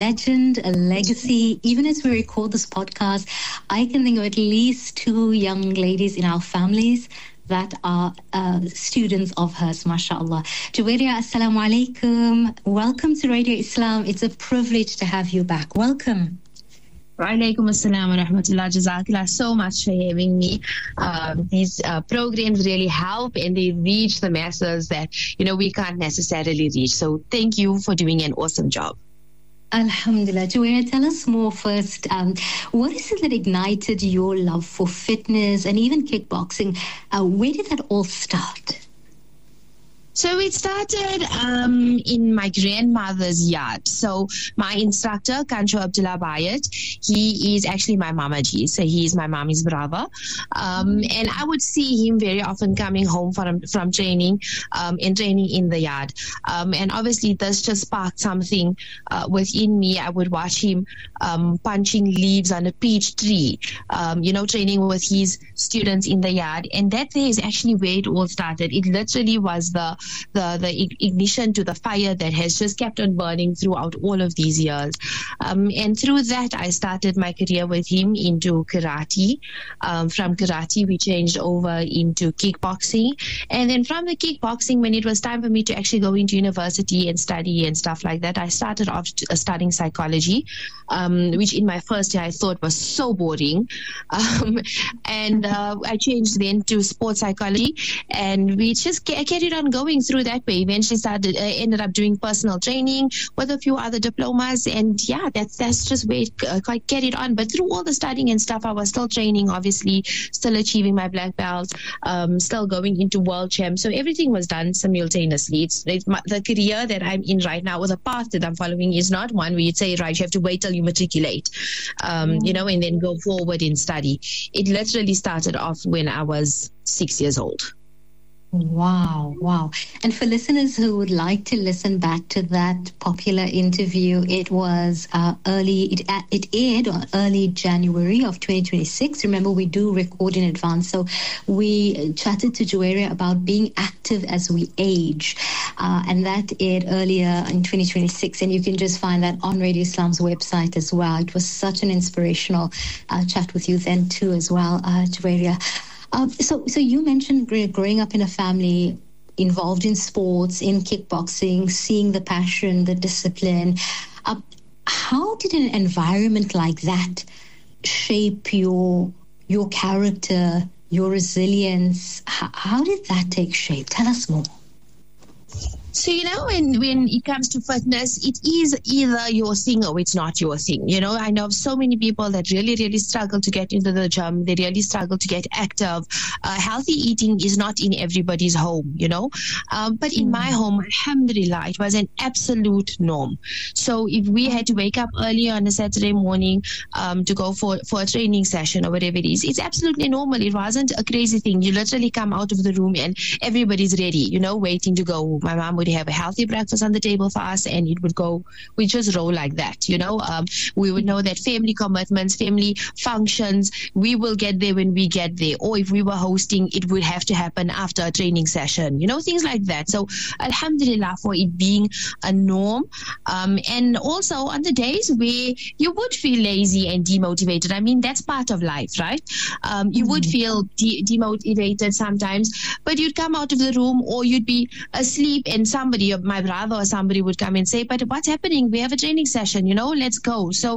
legend, a legacy. Even as we record this podcast, I can think of at least 2 young ladies in our families that are students of hers, mashallah. Juwairiya, assalamu alaikum. Welcome to Radio Islam. It's a privilege to have you back. Welcome. Wa alaikum assalam wa rahmatullah. Jazakallah so much for having me. These programs really help and they reach the masses that, we can't necessarily reach. So thank you for doing an awesome job. Alhamdulillah. Juwairiya, tell us more first. What is it that ignited your love for fitness and even kickboxing? Where did that all start? So it started in my grandmother's yard. So my instructor, Kancho Abdullah Bayat, he is actually my mamaji. So he is my mommy's brother. And I would see him very often coming home from training and training in the yard. And obviously this just sparked something within me. I would watch him punching leaves on a peach tree, training with his students in the yard. And that there is actually where it all started. It literally was the ignition to the fire that has just kept on burning throughout all of these years. And through that, I started my career with him into karate. From karate, we changed over into kickboxing. And then from the kickboxing, when it was time for me to actually go into university and study and stuff like that, I started off studying psychology, which in my first year I thought was so boring. And I changed then to sports psychology. And we just carried on going through that way. Eventually ended up doing personal training with a few other diplomas, and that's just where it quite carried on. But through all the studying and stuff, I was still training, obviously, still achieving my black belt, still going into world champ. So everything was done simultaneously. The career that I'm in right now, or the path that I'm following, is not one where you'd say, right, you have to wait till you matriculate, and then go forward in study. It literally started off when I was 6 years old. Wow. And for listeners who would like to listen back to that popular interview, it was it aired on early January of 2026. Remember, we do record in advance. So we chatted to Juwairiya about being active as we age. And that aired earlier in 2026. And you can just find that on Radio Islam's website as well. It was such an inspirational chat with you then too as well, Juwairiya. So you mentioned growing up in a family involved in sports, in kickboxing, seeing the passion, the discipline. How did an environment like that shape your character, your resilience? How did that take shape? Tell us more. So, when it comes to fitness, it is either your thing or it's not your thing. I know of so many people that really, really struggle to get into the gym. They really struggle to get active. Healthy eating is not in everybody's home, But in my home, alhamdulillah, it was an absolute norm. So if we had to wake up early on a Saturday morning to go for a training session or whatever it is, it's absolutely normal. It wasn't a crazy thing. You literally come out of the room and everybody's ready, waiting to go. My mom would have a healthy breakfast on the table for us, and it would go, we just roll like that, we would know that family commitments, family functions, we will get there when we get there, or if we were hosting, it would have to happen after a training session, things like that. So alhamdulillah for it being a norm. And also on the days where you would feel lazy and demotivated, I mean, that's part of life, right? You would feel demotivated sometimes, but you'd come out of the room or you'd be asleep and somebody, my brother or somebody, would come and say, but what's happening? We have a training session, let's go. So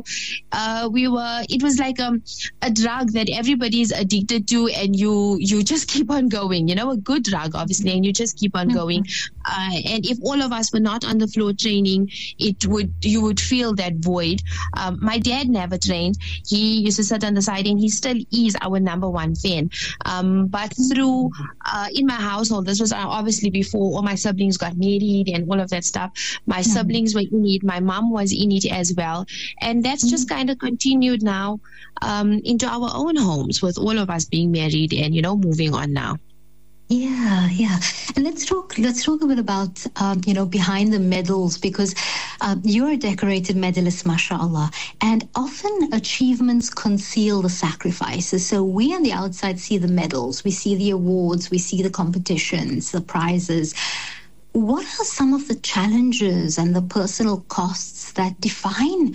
it was like a drug that everybody's addicted to, and you just keep on going, a good drug, obviously, and you just keep on going. And if all of us were not on the floor training, you would feel that void. My dad never trained. He used to sit on the side, and he still is our number one fan. But through, in my household, this was obviously before all my siblings got married and all of that stuff. My siblings were in it. My mom was in it as well. And that's just kind of continued now into our own homes, with all of us being married and, moving on now. Yeah. And let's talk a bit about, behind the medals, because you're a decorated medalist, mashallah, and often achievements conceal the sacrifices. So we on the outside see the medals, we see the awards, we see the competitions, the prizes. What are some of the challenges and the personal costs that define